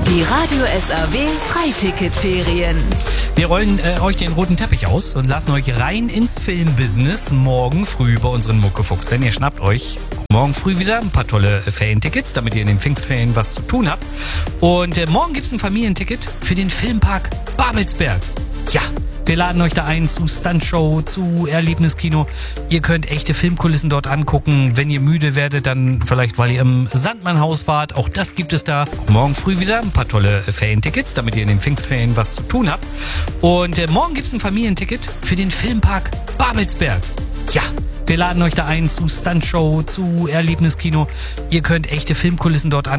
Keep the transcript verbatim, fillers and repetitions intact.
Die Radio S R W Freiticketferien. Wir rollen äh, euch den roten Teppich aus und lassen euch rein ins Filmbusiness morgen früh bei unseren Muckefuchs. Denn ihr schnappt euch morgen früh wieder ein paar tolle äh, Ferientickets, damit ihr in den Pfingstferien was zu tun habt. Und äh, morgen gibt's ein Familienticket für den Filmpark Babelsberg. Ja, wir laden euch da ein zu Stuntshow, zu Erlebniskino. Ihr könnt echte Filmkulissen dort angucken. Wenn ihr müde werdet, dann vielleicht, weil ihr im Sandmannhaus wart. Auch das gibt es da. Morgen früh wieder ein paar tolle Ferientickets, damit ihr in den Pfingstferien was zu tun habt. Und äh, morgen gibt's ein Familienticket für den Filmpark Babelsberg. Ja, wir laden euch da ein zu Stuntshow, zu Erlebniskino. Ihr könnt echte Filmkulissen dort angucken.